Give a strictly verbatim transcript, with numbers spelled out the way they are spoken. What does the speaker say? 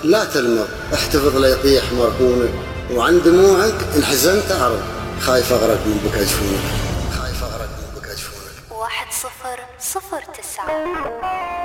لا تلمض، احتفظ لا يطيح مرهونك، وعن دموعك إن حزنت أعرض، خايف أغرق من بكى جفونك، خايف أغرق من بكى جفونك. واحد صفر صفر تسعة.